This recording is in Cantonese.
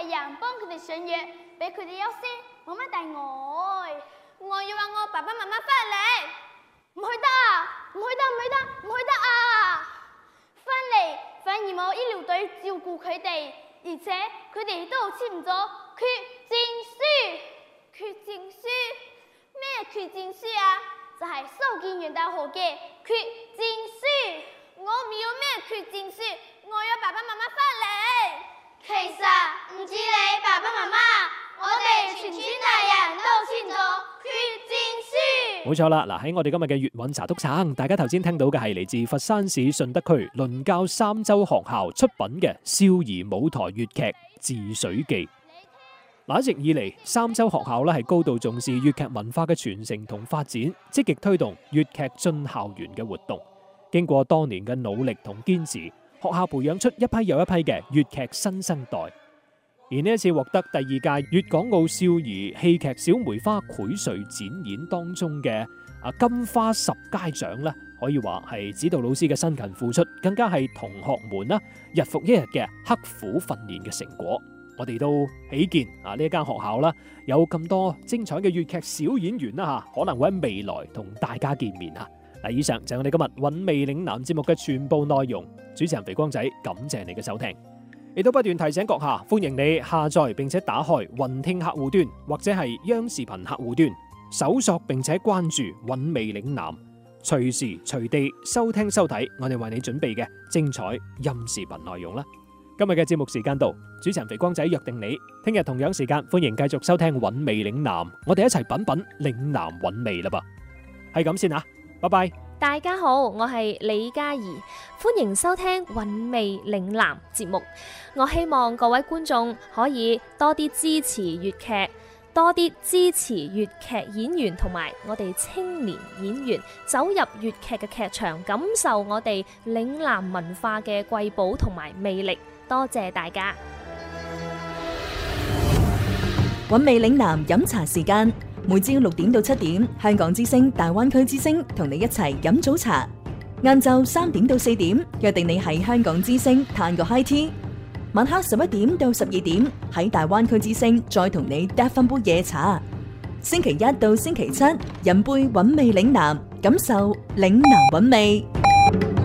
係人幫佢哋上藥，俾佢哋休息，冇乜大礙。我要話我爸爸媽媽翻嚟，唔去得啊！唔去得，唔去得，唔去得啊！翻嚟反而冇醫療隊照顧佢哋，而且佢哋都簽咗缺證書。缺證書？咩缺證書啊？就係蘇建元大學嘅缺證書。我唔要咩缺證書，我要爸爸媽媽翻嚟。其實唔止你爸爸媽媽，我哋全村大人都簽咗缺證書。 冇錯啦，嗱喺我哋今日嘅粵韻查督撐，大家頭先聽到嘅係嚟自佛山市順德區倫教三洲學校出品嘅少兒舞台粵劇《治水記》。嗱，一直以嚟，三洲學校咧係高度重視粵劇文化嘅傳承同發展，積極推動粵劇進校園嘅活動。經過多年嘅努力同堅持，學校培養出一批又一批嘅粵劇新生代。而呢一次獲得第二屆粵港澳少兒戲劇小梅花薈萃展演當中嘅金花十佳獎咧，可以話係指導老師嘅辛勤付出，更加係同學們啦日復一日嘅刻苦訓練嘅成果。我哋都喜見呢一間學校啦，有咁多精彩嘅粵劇小演員啦吓，可能會喺未來同大家見面啊！嗱，以上就係我哋今日韻味嶺南節目嘅全部內容。主持人肥光仔，感謝你嘅收聽，亦都不斷提醒閣下，歡迎你下載並且打開雲聽客戶端或者係央視頻客戶端，搜索並且關注韻味嶺南，隨時隨地收聽收睇我哋為你準備嘅精彩音視頻內容啦。今日嘅節目時間到，主持人肥光仔約定你，聽日同樣時間歡迎繼續收聽韻味嶺南，我哋一齊品品嶺南韻味啦噃，係咁先啊，拜拜。 大家好，我係李嘉怡，歡迎收聽韻味嶺南節目。我希望各位觀眾可以多啲支持粵劇，多啲支持粵劇演員同埋我哋青年演員，走入粵劇嘅劇場，感受我哋嶺南文化嘅瑰寶同埋魅力。多謝大家。 韻味嶺南飲茶時間，每朝6點到7點，香港之聲、大灣區之聲同你一齊飲早茶。晏晝3點到4點，約定你喺香港之聲嘆個 high tea。晚黑11點到12點，喺大灣區之聲再同你嗒翻杯夜茶。星期一到星期七，飲杯韻味嶺南，感受嶺南韻味。